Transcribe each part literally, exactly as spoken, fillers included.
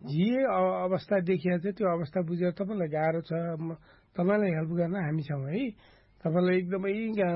जे अवस्था देखिया छ त्यो अवस्था बुझेर तपाईँलाई गाह्रो छ तपाईँलाई हेल्प गर्न हामी छौँ है। तपाईँलाई एकदमै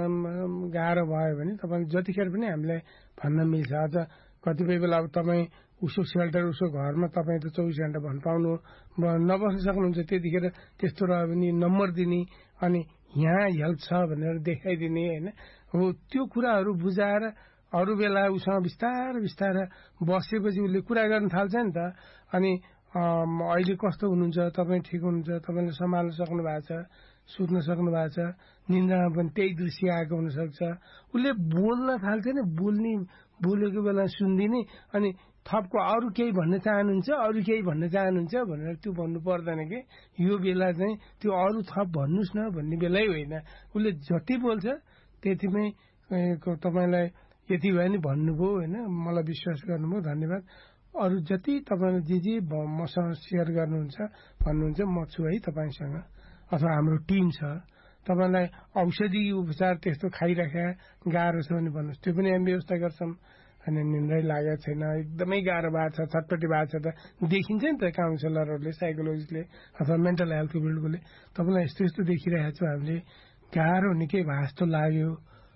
गाह्रो भयो भने तपाईँले जतिखेर पनि हामीलाई भन्न मिल्छ। अझ कतिपय बेला अब तपाईँ उसो सेल्टर उसो घरमा तपाईँ त चौबिस घन्टा भन्न पाउनु नबस्न सक्नुहुन्छ, त्यतिखेर त्यस्तो रह्यो भने नम्बर दिने अनि यहाँ हेल्प छ भनेर देखाइदिने होइन। हो त्यो कुराहरू बुझाएर अरू बेला उसँग बिस्तार बिस्तार बसेपछि उसले कुरा गर्न थाल्छ नि त। अनि अहिले कस्तो हुनुहुन्छ, तपाईँ ठिक हुनुहुन्छ, तपाईँले सम्हाल्न सक्नु भएको छ, सुत्न सक्नु भएको छ, निन्द्रामा पनि त्यही दृश्य आएको हुनसक्छ। उसले बोल्न थाल्छ नि, बोल्ने बोलेको बेला सुनिदिने अनि थपको अरू केही भन्न चाहनुहुन्छ अरू केही भन्न चाहनुहुन्छ भनेर त्यो भन्नु पर्दैन कि यो बेला चाहिँ त्यो अरू थप भन्नुहोस् न भन्ने बेलै होइन। उसले जति बोल्छ त्यतिमै तपाईँलाई यति भयो नि भन्नुभयो होइन, मलाई विश्वास गर्नुभयो, धन्यवाद। अरू जति तपाईँले जे जे मसँग सेयर गर्नुहुन्छ भन्नुहुन्छ म छु है तपाईँसँग, अथवा हाम्रो टिम छ। तपाईँलाई औषधि उपचार त्यस्तो खाइराख्या गाह्रो छ भने भन्नुहोस्, त्यो पनि हामी व्यवस्था गर्छौँ। अनि निन्द्रै लागेको छैन, एकदमै गाह्रो भएको छ, छटपटी भएको छ त देखिन्छ नि त काउन्सिलरहरूले, साइकोलोजिस्टले अथवा मेन्टल हेल्थ फिल्डकोले तपाईँलाई यस्तो यस्तो देखिरहेको छु हामीले, गाह्रो निकै भए जस्तो लाग्यो,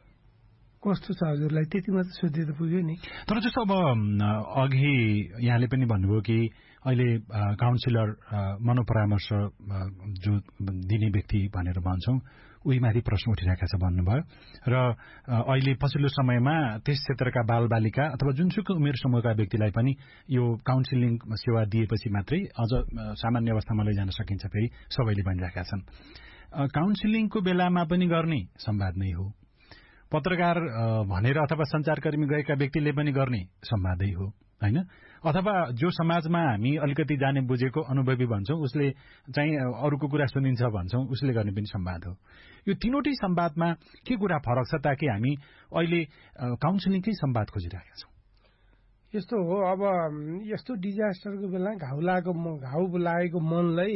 कस्तो छ हजुरलाई, त्यति मात्र सोध्दै त पुग्यो नि। तर जस्तो अब अघि यहाँले पनि भन्नुभयो कि अहिले काउन्सिलर मनोपरामर्श जो दिने व्यक्ति भनेर भन्छौँ उहीमाथि प्रश्न उठिरहेका छ भन्नुभयो। र अहिले पछिल्लो समयमा त्यस क्षेत्रका बालबालिका अथवा जुनसुकै उमेर समूहका व्यक्तिलाई पनि यो काउन्सिलिङ सेवा दिएपछि मात्रै अझ सामान्य अवस्थामा लैजान सकिन्छ फेरि सबैले भनिरहेका छन्। काउन्सिलिङको बेलामा पनि गर्ने संवाद नै हो, पत्रकार भनेर अथवा सञ्चारकर्मी गएका व्यक्तिले पनि गर्ने संवादै हो होइन। अथवा जो समाजमा हामी अलिकति जाने बुझेको अनुभवी भन्छौँ उसले चाहिँ अरूको कुरा सुनिन्छ भन्छौँ उसले गर्ने पनि संवाद हो। यो तीनवटै संवादमा के कुरा फरक छ ताकि हामी अहिले काउन्सिलिङकै संवाद खोजिरहेका छौँ? यस्तो हो, अब यस्तो डिजास्टरको बेला घाउ लागेको घाउ लागेको मनलाई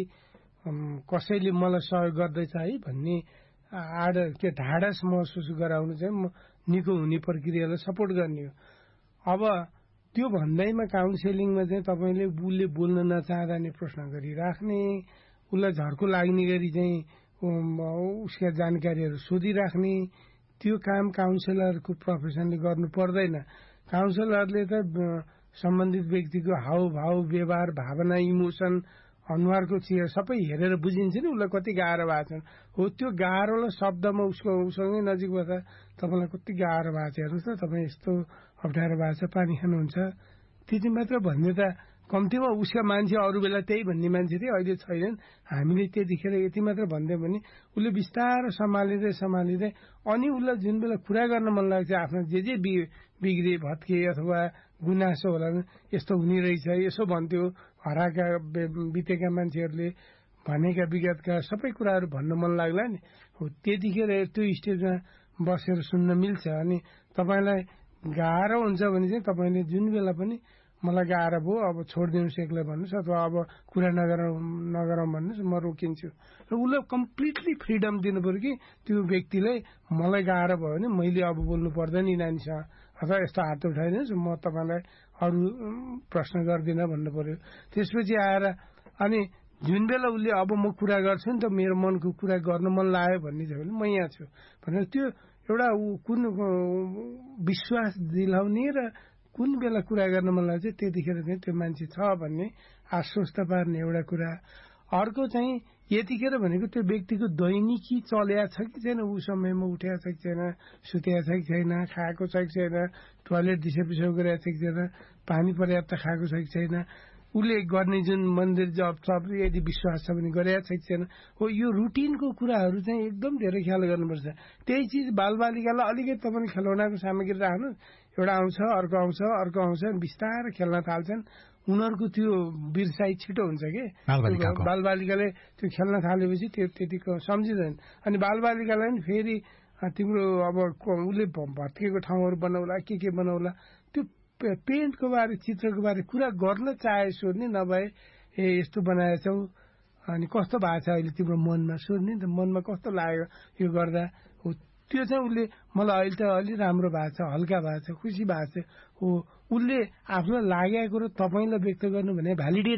कसैले मलाई सहयोग गर्दैछ है भन्ने आड के ढाडस महसुस गराउनु चाहिँ म निको हुने प्रक्रियालाई सपोर्ट गर्ने हो। अब त्यो भन्दैमा काउन्सिलिङमा चाहिँ तपाईँले उसले बोल्न नचाहँदा नि प्रश्न गरिराख्ने, उसलाई झर्को लाग्ने गरी चाहिँ उसका जानकारीहरू सोधिराख्ने, त्यो काम काउन्सिलरको प्रोफेसनले गर्नु पर्दैन। काउन्सिलरले त सम्बन्धित व्यक्तिको हावभाव, व्यवहार, भावना, इमोसन, अनुहारको चिज सबै हेरेर बुझिन्छ नि उसलाई कति गाह्रो भएको छ। हो त्यो गाह्रोलाई शब्दमा उसको उसँगै नजिक बस्दा तपाईँलाई कति गाह्रो भएको छ, हेर्नुहोस् न तपाईँ यस्तो अप्ठ्यारो भएको छ, पानी खानुहुन्छ, त्यति मात्र भन्ने त कम्तीमा उसका मान्छे अरू बेला त्यही भन्ने मान्छे थिए, अहिले छैनन्। हामीले त्यतिखेर यति मात्र भनिदियो भने उसले बिस्तारो सम्हालिँदै सम्हालिँदै अनि उसलाई जुन बेला कुरा गर्न मन लाग्छ आफ्नो जे जे बिग्रे भत्के अथवा गुनासो होला यस्तो हुने रहेछ यसो भन्थ्यो, हराएका बितेका मान्छेहरूले भनेका विगतका सबै कुराहरू भन्न मन लाग्ला नि, हो त्यतिखेर त्यो स्टेजमा बसेर सुन्न मिल्छ। अनि तपाईँलाई गाह्रो हुन्छ भने चाहिँ तपाईँले जुन बेला पनि मलाई गाह्रो भयो अब छोडिदिनुहोस् एक्लै भन्नुहोस् अथवा अब कुरा नगरौँ नगरौँ भन्नुहोस्, म रोकिन्छु। र उसलाई कम्प्लिटली फ्रिडम दिनु पऱ्यो कि त्यो व्यक्तिलाई मलाई गाह्रो भयो भने मैले अब बोल्नु पर्दैन नानीसँग अथवा यस्तो हात उठाइदिनुहोस् म तपाईँलाई अरू प्रश्न गर्दिनँ भन्नु पऱ्यो। त्यसपछि आएर अनि जुन बेला उसले अब म कुरा गर्छु नि त मेरो मनको कुरा गर्न मन लाग्यो भन्ने छ भने म यहाँ छु भनेर त्यो एउटा कुन विश्वास दिलाउने र कुन बेला कुरा गर्न मन लाग्छ त्यतिखेर चाहिँ त्यो मान्छे छ भन्ने आश्वस्त पार्ने एउटा कुरा। अर्को चाहिँ यतिखेर भनेको त्यो व्यक्तिको दैनिकी चल्या छ कि छैन, ऊ समयमा उठेको छ कि छैन, सुतेको छ कि छैन, खाएको छ कि छैन, टोयलेट दिशा पिसाब गरेको छ कि छैन, पानी पर्याप्त खाएको छ कि छैन, उसले गर्ने जुन मन्दिर जप सब यदि विश्वास छ भने गरेको छ कि छैन, हो यो रुटिनको कुराहरू चाहिँ एकदम धेरै ख्याल गर्नुपर्छ। त्यही चिज बालबालिकालाई अलिकति तपाईँले खेलौनाको सामग्री राख्नु, एउटा आउँछ अर्को आउँछ अर्को आउँछ बिस्तारै खेल्न थाल्छन्, उनीहरूको त्यो बिर्साइ छिटो हुन्छ कि बालबालिकाले त्यो खेल्न थालेपछि त्यो त्यतिको सम्झिँदैन। अनि बालबालिकालाई पनि फेरि तिम्रो अब उसले भत्केको ठाउँहरू बनाउला के के बनाउला त्यो पेन्टको बारे चित्रको बारे कुरा गर्न चाहे सोध्ने, नभए ए यस्तो बनाएछौ अनि कस्तो भएको छ अहिले तिम्रो मनमा सोध्ने नि त, मनमा कस्तो लाग्यो यो गर्दा, हो त्यो चाहिँ उसले मलाई अहिले त अलि राम्रो भएको छ, हल्का भएको छ, खुसी भएको छ, हो उसले आफ्नो लागेको कुरो तपाईँलाई व्यक्त गर्नु भने भ्यालिडेट